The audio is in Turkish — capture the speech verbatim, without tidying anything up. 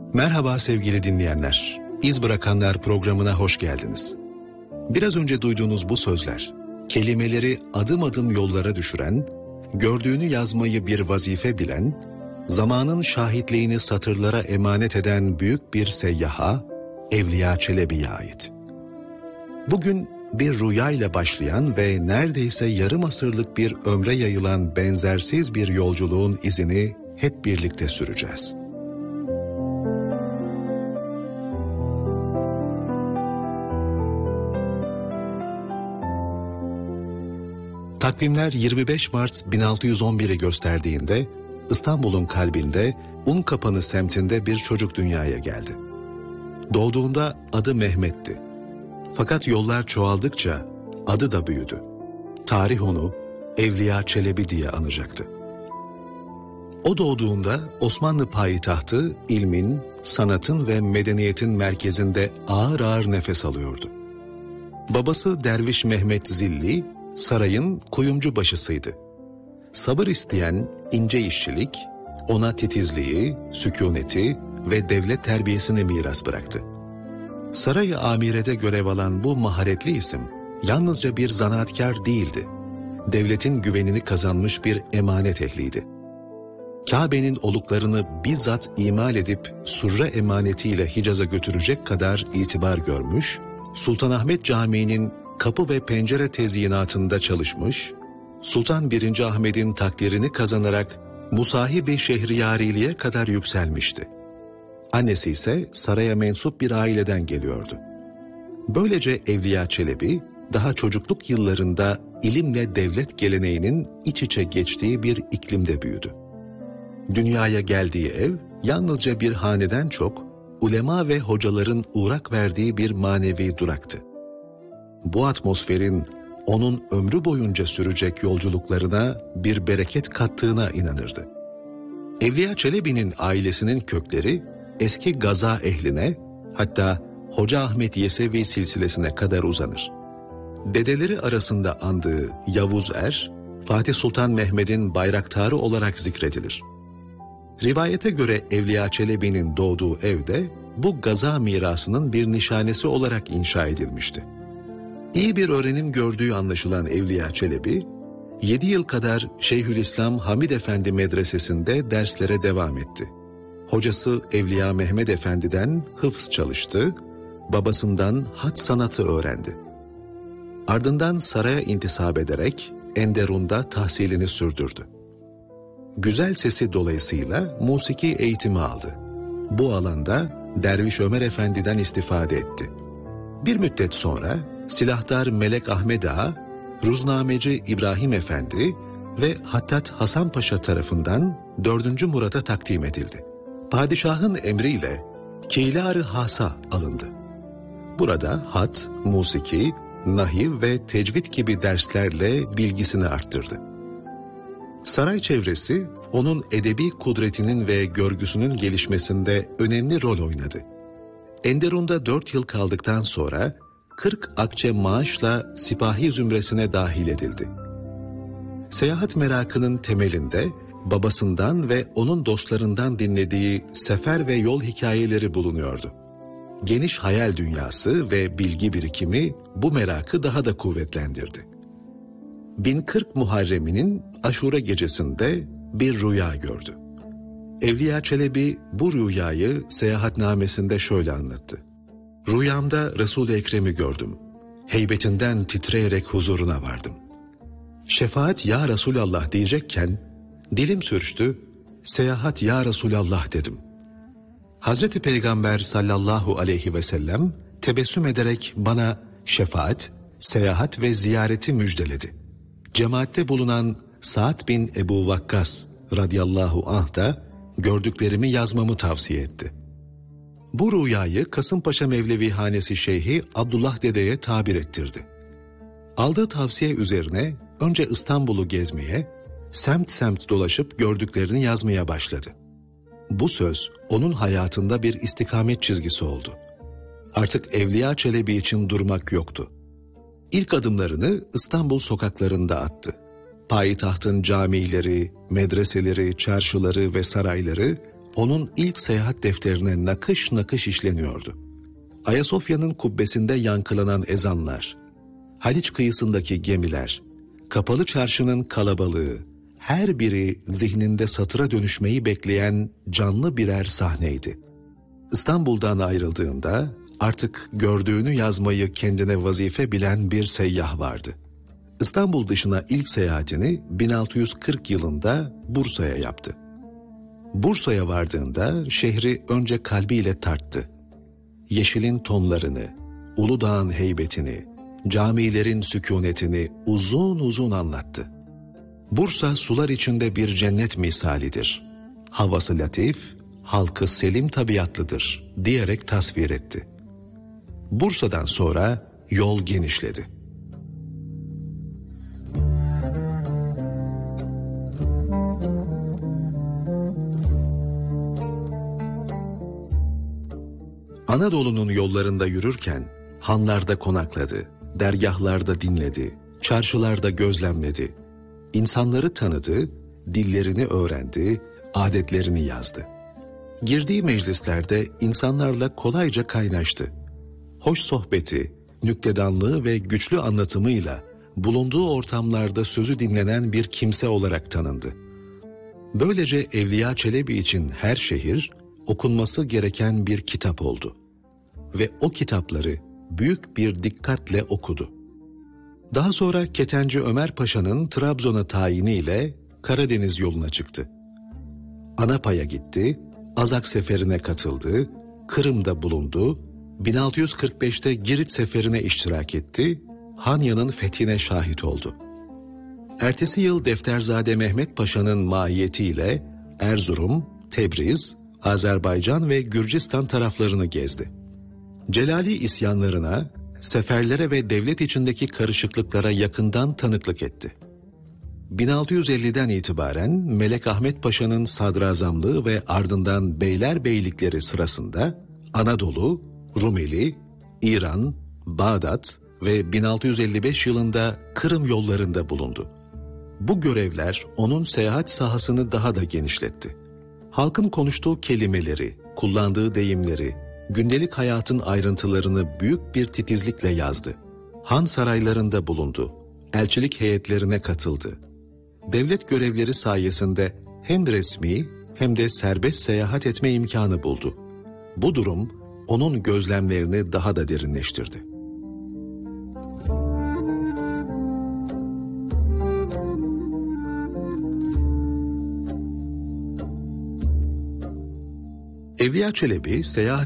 Merhaba sevgili dinleyenler. İz Bırakanlar programına hoş geldiniz. Biraz önce duyduğunuz bu sözler, kelimeleri adım adım yollara düşüren, gördüğünü yazmayı bir vazife bilen, zamanın şahitliğini satırlara emanet eden büyük bir seyyaha, Evliya Çelebi'ye ait. Bugün bir rüyayla başlayan ve neredeyse yarım asırlık bir ömre yayılan benzersiz bir yolculuğun izini hep birlikte süreceğiz. Takvimler yirmi beş Mart bin altı yüz on bir'i gösterdiğinde İstanbul'un kalbinde Unkapanı semtinde bir çocuk dünyaya geldi. Doğduğunda adı Mehmet'ti. Fakat yollar çoğaldıkça adı da büyüdü. Tarih onu Evliya Çelebi diye anacaktı. O doğduğunda Osmanlı payitahtı ilmin, sanatın ve medeniyetin merkezinde ağır ağır nefes alıyordu. Babası Derviş Mehmet Zilli, sarayın kuyumcu başısıydı. Sabır isteyen ince işçilik, ona titizliği, sükûneti ve devlet terbiyesini miras bıraktı. Saray-ı Amire'de görev alan bu maharetli isim, yalnızca bir zanaatkar değildi. Devletin güvenini kazanmış bir emanet ehliydi. Kabe'nin oluklarını bizzat imal edip surre emanetiyle Hicaz'a götürecek kadar itibar görmüş, Sultanahmet Camii'nin kapı ve pencere tezyinatında çalışmış, Sultan birinci. Ahmet'in takdirini kazanarak Musahibi Şehriyariliğe kadar yükselmişti. Annesi ise saraya mensup bir aileden geliyordu. Böylece Evliya Çelebi, daha çocukluk yıllarında ilimle devlet geleneğinin iç içe geçtiği bir iklimde büyüdü. Dünyaya geldiği ev, yalnızca bir haneden çok, ulema ve hocaların uğrak verdiği bir manevi duraktı. Bu atmosferin onun ömrü boyunca sürecek yolculuklarına bir bereket kattığına inanırdı. Evliya Çelebi'nin ailesinin kökleri eski Gaza ehline, hatta Hoca Ahmet Yesevi silsilesine kadar uzanır. Dedeleri arasında andığı Yavuz Er, Fatih Sultan Mehmet'in bayraktarı olarak zikredilir. Rivayete göre Evliya Çelebi'nin doğduğu evde bu Gaza mirasının bir nişanesi olarak inşa edilmişti. İyi bir öğrenim gördüğü anlaşılan Evliya Çelebi, yedi yıl kadar Şeyhülislam Hamid Efendi medresesinde derslere devam etti. Hocası Evliya Mehmet Efendi'den hıfz çalıştı, babasından hat sanatı öğrendi. Ardından saraya intisap ederek Enderun'da tahsilini sürdürdü. Güzel sesi dolayısıyla musiki eğitimi aldı. Bu alanda Derviş Ömer Efendi'den istifade etti. Bir müddet sonra Silahdar Melek Ahmed Ağa, Ruznameci İbrahim Efendi ve Hattat Hasan Paşa tarafından dördüncü. Murat'a takdim edildi. Padişahın emriyle Keylar-ı Hasa alındı. Burada hat, musiki, nahiv ve tecvid gibi derslerle bilgisini arttırdı. Saray çevresi onun edebi kudretinin ve görgüsünün gelişmesinde önemli rol oynadı. Enderun'da dört yıl kaldıktan sonra kırk akçe maaşla sipahi zümresine dahil edildi. Seyahat merakının temelinde babasından ve onun dostlarından dinlediği sefer ve yol hikayeleri bulunuyordu. Geniş hayal dünyası ve bilgi birikimi bu merakı daha da kuvvetlendirdi. bin kırk Muharrem'inin Aşure gecesinde bir rüya gördü. Evliya Çelebi bu rüyayı seyahatnamesinde şöyle anlattı. Rüyamda Resul-i Ekrem'i gördüm. Heybetinden titreyerek huzuruna vardım. Şefaat ya Resulallah diyecekken dilim sürçtü, seyahat ya Resulallah dedim. Hazreti Peygamber sallallahu aleyhi ve sellem tebessüm ederek bana şefaat, seyahat ve ziyareti müjdeledi. Cemaatte bulunan Sa'd bin Ebu Vakkas radıyallahu anh da gördüklerimi yazmamı tavsiye etti. Bu rüyayı Kasımpaşa Mevlevihanesi Şeyhi Abdullah Dede'ye tabir ettirdi. Aldığı tavsiye üzerine önce İstanbul'u gezmeye, semt semt dolaşıp gördüklerini yazmaya başladı. Bu söz onun hayatında bir istikamet çizgisi oldu. Artık Evliya Çelebi için durmak yoktu. İlk adımlarını İstanbul sokaklarında attı. Payitahtın camileri, medreseleri, çarşıları ve sarayları onun ilk seyahat defterine nakış nakış işleniyordu. Ayasofya'nın kubbesinde yankılanan ezanlar, Haliç kıyısındaki gemiler, kapalı çarşının kalabalığı, her biri zihninde satıra dönüşmeyi bekleyen canlı birer sahneydi. İstanbul'dan ayrıldığında artık gördüğünü yazmayı kendine vazife bilen bir seyyah vardı. İstanbul dışına ilk seyahatini bin altı yüz kırk yılında Bursa'ya yaptı. Bursa'ya vardığında şehri önce kalbiyle tarttı. Yeşilin tonlarını, Uludağ'ın heybetini, camilerin sükunetini uzun uzun anlattı. Bursa sular içinde bir cennet misalidir. Havası latif, halkı selim tabiatlıdır diyerek tasvir etti. Bursa'dan sonra yol genişledi. Anadolu'nun yollarında yürürken hanlarda konakladı, dergahlarda dinledi, çarşılarda gözlemledi. İnsanları tanıdı, dillerini öğrendi, adetlerini yazdı. Girdiği meclislerde insanlarla kolayca kaynaştı. Hoş sohbeti, nüktedanlığı ve güçlü anlatımıyla bulunduğu ortamlarda sözü dinlenen bir kimse olarak tanındı. Böylece Evliya Çelebi için her şehir okunması gereken bir kitap oldu. Ve o kitapları büyük bir dikkatle okudu. Daha sonra Ketenci Ömer Paşa'nın Trabzon'a tayiniyle Karadeniz yoluna çıktı. Anapa'ya gitti, Azak Seferi'ne katıldı, Kırım'da bulundu, bin altı yüz kırk beşte Girit Seferi'ne iştirak etti, Hanya'nın fethine şahit oldu. Ertesi yıl Defterzade Mehmet Paşa'nın mahiyetiyle Erzurum, Tebriz, Azerbaycan ve Gürcistan taraflarını gezdi. Celali isyanlarına, seferlere ve devlet içindeki karışıklıklara yakından tanıklık etti. bin altı yüz elliden itibaren Melek Ahmet Paşa'nın sadrazamlığı ve ardından beylerbeylikleri sırasında Anadolu, Rumeli, İran, Bağdat ve bin altı yüz elli beş yılında Kırım yollarında bulundu. Bu görevler onun seyahat sahasını daha da genişletti. Halkın konuştuğu kelimeleri, kullandığı deyimleri, gündelik hayatın ayrıntılarını büyük bir titizlikle yazdı. Han saraylarında bulundu, elçilik heyetlerine katıldı. Devlet görevleri sayesinde hem resmi hem de serbest seyahat etme imkanı buldu. Bu durum onun gözlemlerini daha da derinleştirdi. Evliya Çelebi seyahat